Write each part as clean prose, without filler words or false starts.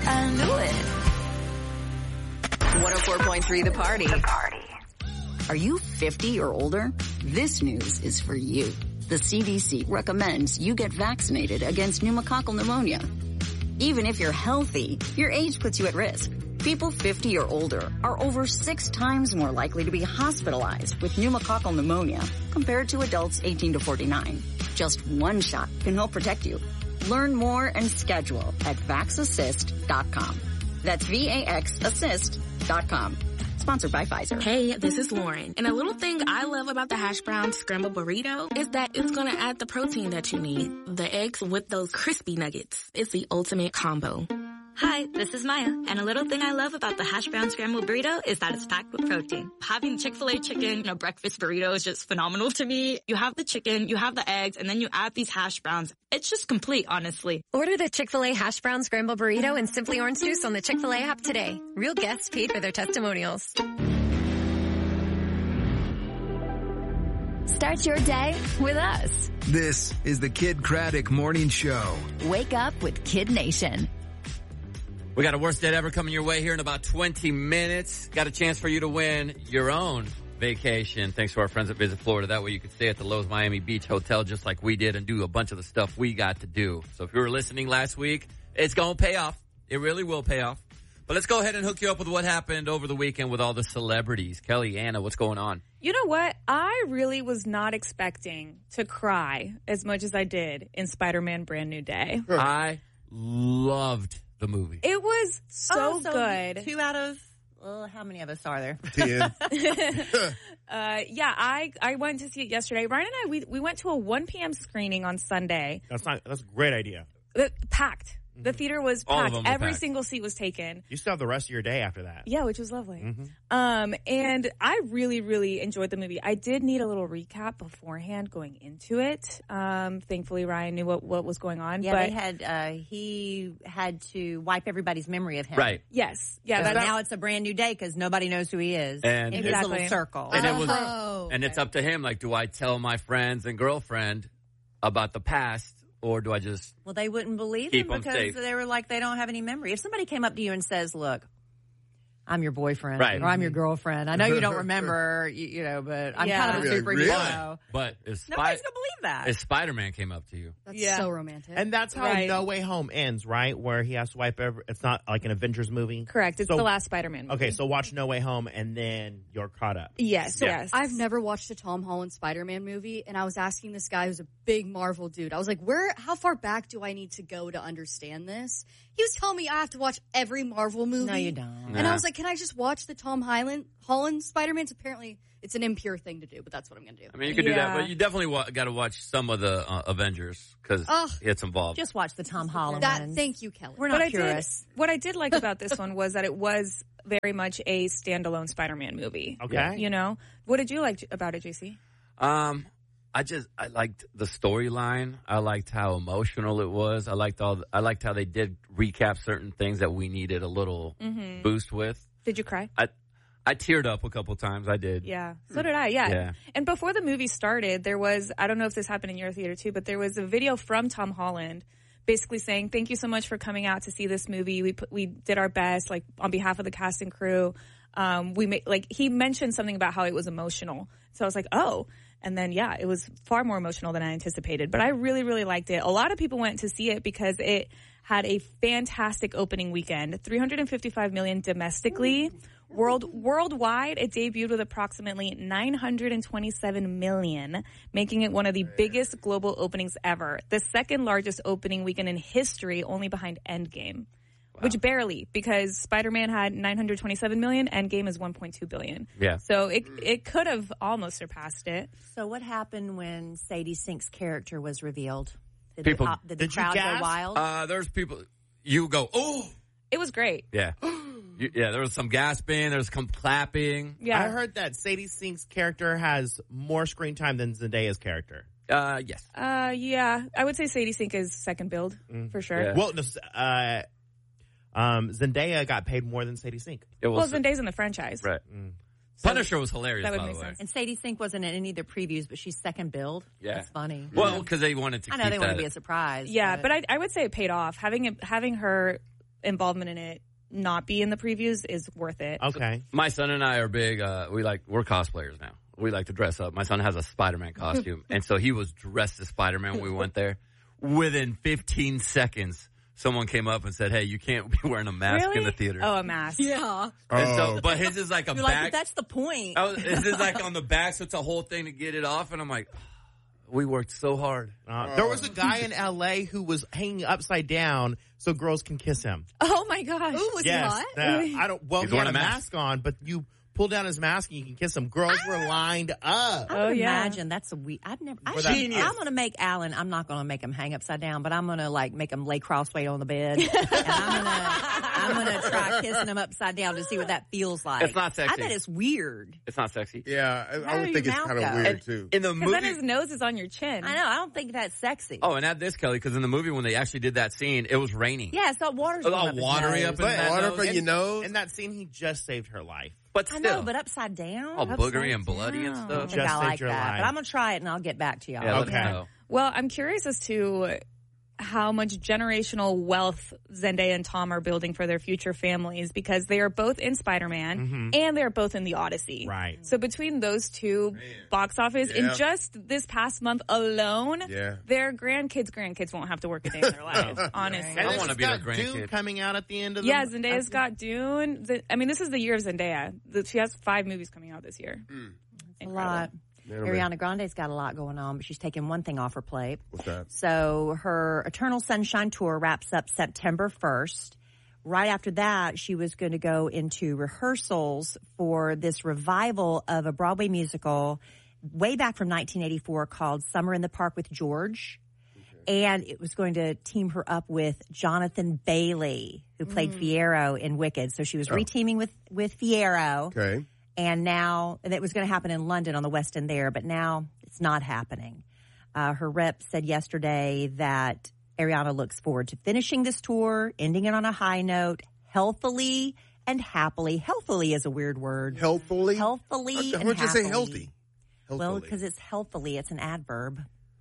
I knew it. 104.3 The Party. Are you 50 or older? This news is for you. The CDC recommends you get vaccinated against pneumococcal pneumonia. Even if you're healthy, your age puts you at risk. People 50 or older are over 6 times more likely to be hospitalized with pneumococcal pneumonia compared to adults 18 to 49. Just one shot can help protect you. Learn more and schedule at vaxassist.com. That's VAXassist.com. Sponsored by Pfizer. Hey, this is Lauren. And a little thing I love about the hash brown scramble burrito is that it's going to add the protein that you need. The eggs with those crispy nuggets. It's the ultimate combo. Hi, this is Maya, and a little thing I love about the hash brown scrambled burrito is that it's packed with protein. Having Chick-fil-A chicken in a breakfast burrito is just phenomenal to me. You have the chicken, you have the eggs, and then you add these hash browns. It's just complete, honestly. Order the Chick-fil-A hash brown scrambled burrito and Simply Orange Juice on the Chick-fil-A app today. Real guests paid for their testimonials. Start your day with us. This is the Kid Craddock Morning Show. Wake up with Kid Nation. We got a worst date ever coming your way here in about 20 minutes. Got a chance for you to win your own vacation. Thanks to our friends at Visit Florida. That way you could stay at the Lowe's Miami Beach Hotel just like we did and do a bunch of the stuff we got to do. So if you were listening last week, it's going to pay off. It really will pay off. But let's go ahead and hook you up with what happened over the weekend with all the celebrities. Kelly, Anna, what's going on? You know what? I really was not expecting to cry as much as I did in Spider-Man Brand New Day. I loved the movie. It was so good. 2 out of, how many of us are there? 10. I went to see it yesterday. Ryan and I, we went to a 1 p.m. screening on Sunday. That's a great idea. Packed. The theater was All of packed. them were Every packed. single seat was taken. You still have the rest of your day after that. Yeah, which was lovely. Mm-hmm. And I really, really enjoyed the movie. I did need a little recap beforehand going into it. Thankfully, Ryan knew what was going on. Yeah, but they had, he had to wipe everybody's memory of him. Right. Yes. Yeah. So now it's a brand new day because nobody knows who he is. And in Exactly. his little circle. And it was, and it's up to him. Like, do I tell my friends and girlfriend about the past, or do I just Well, they wouldn't believe keep him them because safe? they were like, they don't have any memory. If somebody came up to you and says, look, I'm your boyfriend, Right. or I'm your girlfriend. I know you don't remember, but I'm kind of a Yeah, superhero. But if Nobody's going to believe that. if Spider-Man came up to you, That's Yeah. so romantic. And that's how Right. No Way Home ends, right? Where he has to wipe it's not like an Avengers movie. Correct. It's So- the last Spider-Man movie. Okay, so watch No Way Home and then you're caught up. Yes, Yeah. yes. I've never watched a Tom Holland Spider-Man movie, and I was asking this guy who's a big Marvel dude. I was like, how far back do I need to go to understand this? He was telling me I have to watch every Marvel movie. No, you don't. And I was like, can I just watch the Tom Holland Spider-Mans? Apparently, it's an impure thing to do, but that's what I'm going to do. I mean, you could do that, Yeah. but you definitely got to watch some of the Avengers because it's involved. Just watch the Tom Holland ones. Thank you, Kelly. We're But not purists. what I did like about this one was that it was very much a standalone Spider-Man movie. Okay. You know? What did you like about it, JC? I liked the storyline. I liked how emotional it was. I liked how they did recap certain things that we needed a little boost with. Did you cry? I teared up a couple times. I did. Yeah. So did I, yeah. Yeah. And before the movie started, there was, I don't know if this happened in your theater too, but there was a video from Tom Holland basically saying, thank you so much for coming out to see this movie. We did our best, like, on behalf of the cast and crew. He mentioned something about how it was emotional. So I was like, oh. And then, yeah, it was far more emotional than I anticipated. But I really, really liked it. A lot of people went to see it because it had a fantastic opening weekend. $355 million domestically. Worldwide, it debuted with approximately $927 million, making it one of the biggest global openings ever. The second largest opening weekend in history, only behind Endgame. Wow. Which barely, because Spider-Man had $927 million, Endgame is $1.2 billion. Yeah. So it could have almost surpassed it. So what happened when Sadie Sink's character was revealed? Did People- the Did you crowd go gasp? wild? There's people. You go, oh. It was great. Yeah. There was some gasping. There was some clapping. Yeah. I heard that Sadie Sink's character has more screen time than Zendaya's character. Yes. Yeah. I would say Sadie Sink is second build, for sure. Yeah. Well, Zendaya got paid more than Sadie Sink. It Well, was Zendaya's in the franchise. right. Punisher was hilarious, that would by make the way. sense. And Sadie Sink wasn't in any of the previews, but she's second build. Yeah. That's funny. Well, because they wanted to I keep know they want that. to be a surprise. Yeah, but I would say it paid off. Having her involvement in it not be in the previews is worth it. Okay. My son and I are big. We're cosplayers now. We like to dress up. My son has a Spider-Man costume, and so he was dressed as Spider-Man when we went there. Within 15 seconds, someone came up and said, "Hey, you can't be wearing a mask in the theater." Oh, a mask. Yeah. And so, but his is like a You're back. like, but that's the point. His is like on the back, so it's a whole thing to get it off. And I'm like, we worked so hard. There was a guy in L.A. who was hanging upside down so girls can kiss him. Oh my gosh. Ooh, was Yes. he hot? I don't. Well, He's he had wearing a a mask on, but you pull down his mask and you can kiss him. Girls were lined up. I would yeah. imagine that's a weird. I'm going to make Alan. I'm not going to make him hang upside down, but I'm going to like make him lay cross-legged on the bed, and I'm going to try kissing him upside down to see what that feels like. It's not sexy. I bet it's weird. It's not sexy. Yeah, How I would do think your it's mouth kind of go? weird too. In the Because then movie, his nose is on your chin. I know. I don't think that's sexy. oh, and add this, Kelly, because in the movie when they actually did that scene, it was raining. Yeah, it's all water's It's going all up his watery nose. up in that Water nose. for your nose. In that scene, he just saved her life. But I still, know, but upside down. all boogery and bloody and I stuff. don't think Just I saved like your that. life. But I'm going to try it and I'll get back to y'all. Yeah, let us Okay. know. Well, I'm curious as to how much generational wealth Zendaya and Tom are building for their future families, because they are both in Spider-Man and they're both in The Odyssey. Right. So between those two box office, in Yeah. just this past month alone, Yeah. their grandkids won't have to work a day in their life, honestly. And I then wanna she's be their got Dune grandkid. coming out at the end of the Yeah, Zendaya's got Dune. This is the year of Zendaya. She has 5 movies coming out this year. A lot. Man, Ariana Grande's got a lot going on, but she's taking one thing off her plate. What's that? So her Eternal Sunshine Tour wraps up September 1st. Right after that, she was going to go into rehearsals for this revival of a Broadway musical way back from 1984 called Summer in the Park with George. And it was going to team her up with Jonathan Bailey, who played Fiyero in Wicked. So she was reteaming with Fiyero. Okay. And now, and it was going to happen in London on the West End there, but now it's not happening. Her rep said yesterday that Ariana looks forward to finishing this tour, ending it on a high note, healthily and happily. Healthily is a weird word. Healthfully? Healthily Why and would you say happily. healthy? Well, Healthfully. because it's healthily. It's an adverb.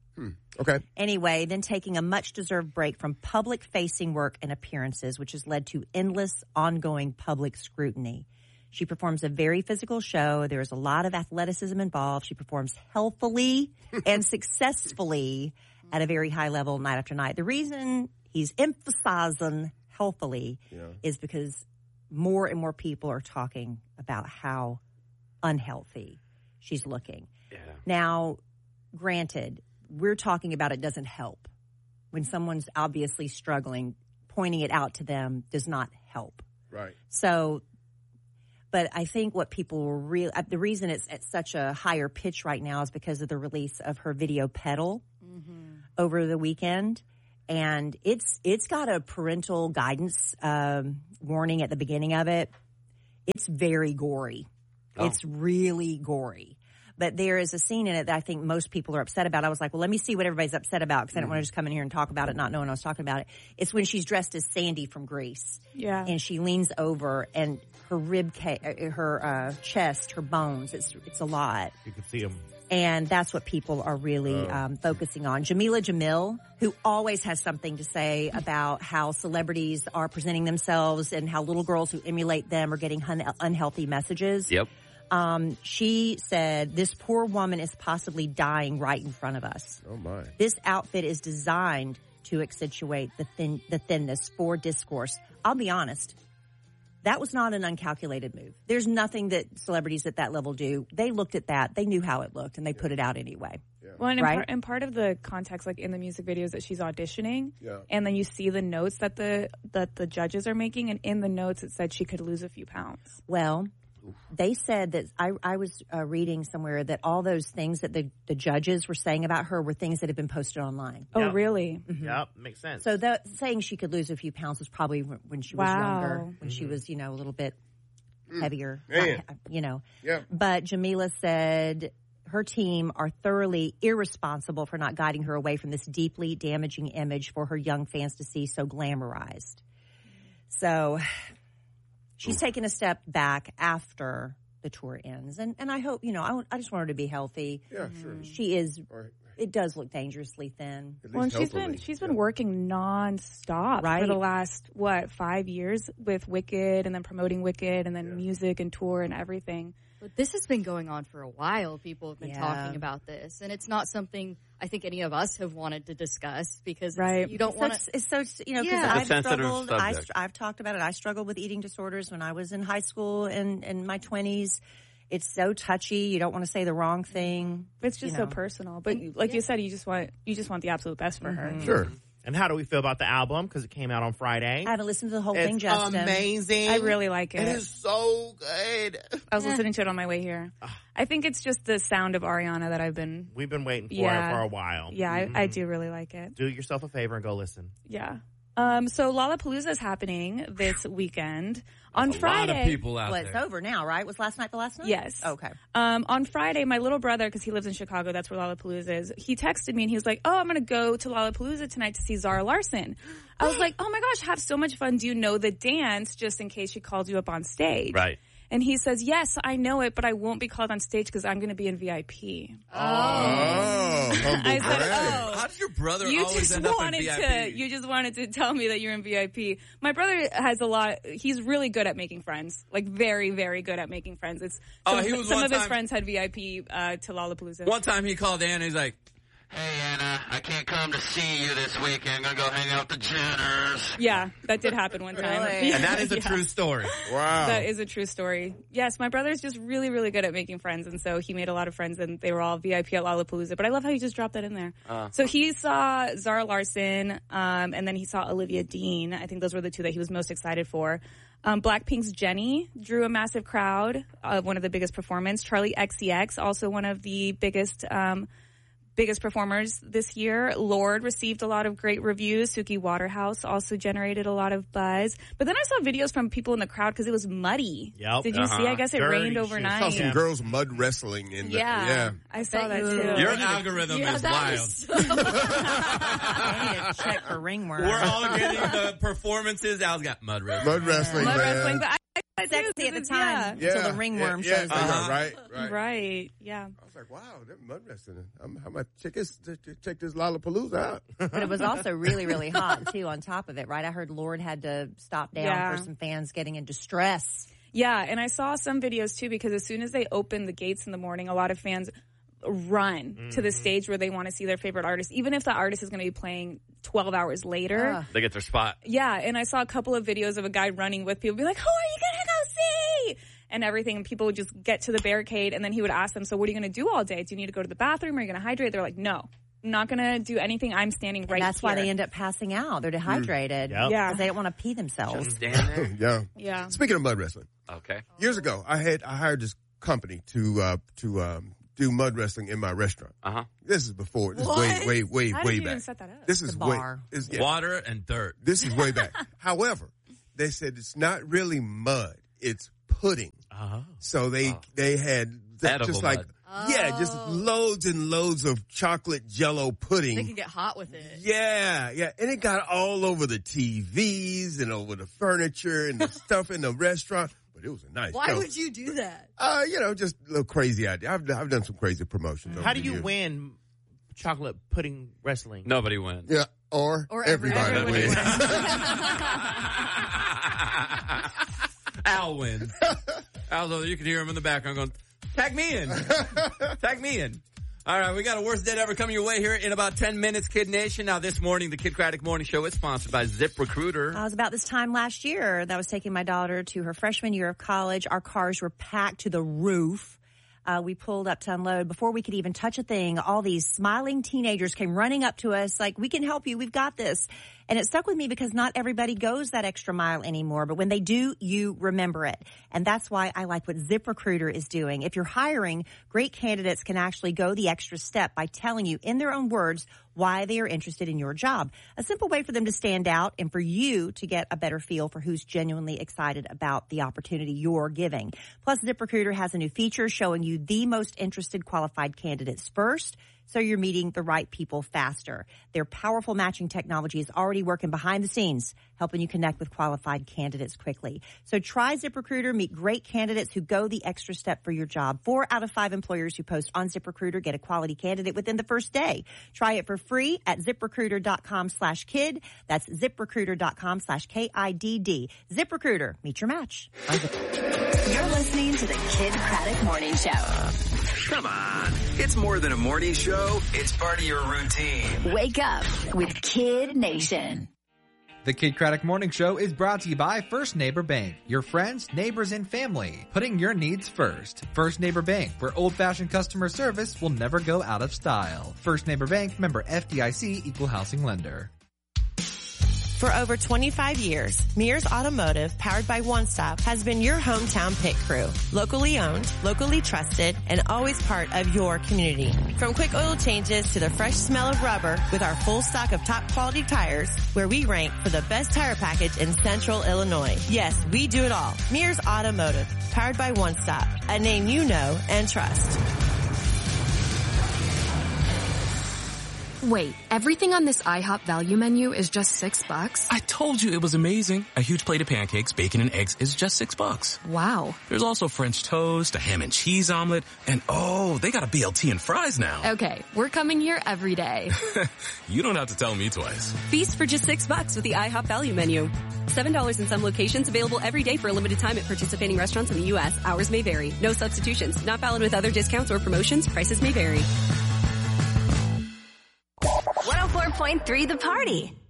Okay. Anyway, then taking a much-deserved break from public-facing work and appearances, which has led to endless, ongoing public scrutiny. She performs a very physical show. There is a lot of athleticism involved. She performs healthily and successfully at a very high level night after night. The reason he's emphasizing healthily is because more and more people are talking about how unhealthy she's looking. Yeah. Now, granted, we're talking about it doesn't help. When someone's obviously struggling, pointing it out to them does not help. Right. So, but I think what people were really, the reason it's at such a higher pitch right now is because of the release of her video Pedal over the weekend. And it's got a parental guidance warning at the beginning of it. It's very gory. Oh. It's really gory. But there is a scene in it that I think most people are upset about. I was like, well, let me see what everybody's upset about, because I didn't want to just come in here and talk about it not knowing I was talking about it. It's when she's dressed as Sandy from Grease. Yeah. And she leans over and her chest, her bones, it's a lot. You can see him. And that's what people are really focusing on. Jamila Jamil, who always has something to say about how celebrities are presenting themselves and how little girls who emulate them are getting unhealthy messages. Yep. She said, this poor woman is possibly dying right in front of us. Oh, my. This outfit is designed to accentuate the thinness for discourse. I'll be honest. That was not an uncalculated move. There's nothing that celebrities at that level do. They looked at that. They knew how it looked, and they put it out anyway. Well, and Right? in part of the context, like in the music videos that she's auditioning, and then you see the notes that the judges are making, and in the notes it said she could lose a few pounds. Well, they said that I was reading somewhere that all those things that the judges were saying about her were things that had been posted online. Oh, Yep. really? Yep, makes sense. So saying she could lose a few pounds was probably when she was Wow. younger, when she was, a little bit heavier, Man. Yeah. But Jamila said her team are thoroughly irresponsible for not guiding her away from this deeply damaging image for her young fans to see so glamorized. So she's taken a step back after the tour ends. And I hope, I just want her to be healthy. Yeah, sure. She is Or It does look dangerously thin. Well, and she's been working nonstop for the last 5 years with Wicked, and then promoting Wicked, and then music and tour and everything. But this has been going on for a while. People have been talking about this, and it's not something I think any of us have wanted to discuss because you don't want to. It's so because I've struggled. I've talked about it. I struggled with eating disorders when I was in high school and in my 20s. It's so touchy. You don't want to say the wrong thing. It's just so personal. But like you said, you just want the absolute best for her. Sure. And how do we feel about the album? Because it came out on Friday. I haven't listened to the whole thing, Justin. It's amazing. I really like it. It is so good. I was listening to it on my way here. I think it's just the sound of Ariana that we've been waiting for it for a while. Yeah, I do really like it. Do yourself a favor and go listen. Yeah. So Lollapalooza is happening this weekend. On Friday, a lot of people out there. It's over now, right? Was last night the last night? Yes. Okay. On Friday, my little brother, because he lives in Chicago, that's where Lollapalooza is, he texted me and he was like, I'm going to go to Lollapalooza tonight to see Zara Larsson. I was like, oh my gosh, have so much fun. Do you know the dance just in case she calls you up on stage? Right. And he says, yes, I know it, but I won't be called on stage because I'm going to be in VIP. I said, how does your brother always end up in VIP? You just wanted to tell me that you're in VIP. My brother has he's really good at making friends. Like, very, very good at making friends. Some of his friends had VIP to Lollapalooza. One time he called Anna, he's like, hey, Anna, I can't come to see you this weekend. I'm going to go hang out with the Jenners. Yeah, that did happen one time. Really? And that is a true story. Wow. That is a true story. Yes, my brother's just really, really good at making friends, and so he made a lot of friends, and they were all VIP at Lollapalooza. But I love how you just dropped that in there. So he saw Zara Larsson, and then he saw Olivia Dean. I think those were the two that he was most excited for. Blackpink's Jennie drew a massive crowd, one of the biggest performers. Charli XCX, also one of the biggest performers this year. Lorde received a lot of great reviews. Suki Waterhouse also generated a lot of buzz. But then I saw videos from people in the crowd because it was muddy. Yep. Did you see? I guess it rained overnight. I saw some girls mud wrestling. I saw that too. Your algorithm is wild. I need to check for ringworm. We're all getting the performances. Al's got mud wrestling. Mud wrestling, Mud man. wrestling, but sexy at the time until the ringworm shows up. Right. Yeah. I was like, wow, that mud wrestling. I might check this Lollapalooza out. But it was also really, really hot too. On top of it, right? I heard Lorde had to stop down for some fans getting in distress. Yeah, and I saw some videos too because as soon as they open the gates in the morning, a lot of fans run to the stage where they want to see their favorite artist, even if the artist is going to be playing 12 hours later. They get their spot. Yeah, and I saw a couple of videos of a guy running with people, be like, who are you going to go see? And everything, and people would just get to the barricade, and then he would ask them, so what are you going to do all day? Do you need to go to the bathroom? Are you going to hydrate? They're like, no. I'm not going to do anything. I'm standing right here. That's why they end up passing out. They're dehydrated. Yeah. Because they don't want to pee themselves. Just stand there. Yeah. Speaking of mud wrestling. Okay. Years ago, I hired this company to do mud wrestling in my restaurant. This is before. This is way How did you back. even set that up? This is bar. Water and dirt. This is way back. However, they said it's not really mud; it's pudding. So they had just like mud. just loads and loads of chocolate Jello pudding. They can get hot with it. Yeah, and it got all over the TVs and over the furniture and the stuff in the restaurant. But it was a nice. Why would you do that? Just a little crazy idea. I've done some crazy promotions. How do you win chocolate pudding wrestling? Nobody wins. Yeah, or everybody wins. Al wins. Al, you can hear him in the background going, tag me in. Tag me in. All right, we got a worst date ever coming your way here in about 10 minutes, Kid Nation. Now, this morning, the Kid Craddock Morning Show is sponsored by ZipRecruiter. I was about this time last year that I was taking my daughter to her freshman year of college. Our cars were packed to the roof. We pulled up to unload. Before we could even touch a thing, all these smiling teenagers came running up to us like, we can help you. We've got this. And it stuck with me because not everybody goes that extra mile anymore. But when they do, you remember it. And that's why I like what ZipRecruiter is doing. If you're hiring, great candidates can actually go the extra step by telling you in their own words why they are interested in your job. A simple way for them to stand out and for you to get a better feel for who's genuinely excited about the opportunity you're giving. Plus, ZipRecruiter has a new feature showing you the most interested qualified candidates first. so you're meeting the right people faster. Their powerful matching technology is already working behind the scenes, helping you connect with qualified candidates quickly. So try ZipRecruiter, meet great candidates who go the extra step for your job. 4 out of 5 employers who post on ZipRecruiter get a quality candidate within the first day. Try it for free at ZipRecruiter.com/kid. That's ZipRecruiter.com/KIDD. ZipRecruiter, meet your match. You're listening to the Kid Craddock Morning Show. Come on. It's more than a morning show. It's part of your routine. Wake up with Kid Nation. The Kid Craddock Morning Show is brought to you by First Neighbor Bank. Your friends, neighbors, and family. Putting your needs first. First Neighbor Bank, where old-fashioned customer service will never go out of style. First Neighbor Bank, member FDIC, equal housing lender. For over 25 years, Mears Automotive, powered by One Stop, has been your hometown pit crew. Locally owned, locally trusted, and always part of your community. From quick oil changes to the fresh smell of rubber, with our full stock of top quality tires, where we rank for the best tire package in Central Illinois. Yes, we do it all. Mears Automotive, powered by One Stop, a name you know and trust. Wait, everything on this IHOP value menu is just $6? I told you it was amazing. A huge plate of pancakes, bacon, and eggs is just $6. Wow. There's also French toast, a ham and cheese omelet, and oh, they got a BLT and fries now. Okay, we're coming here every day. You don't have to tell me twice. Feast for just $6 with the IHOP value menu. $7 in some locations, available every day for a limited time at participating restaurants in the U.S. Hours may vary. No substitutions. Not valid with other discounts or promotions. Prices may vary. 104.3 The Party.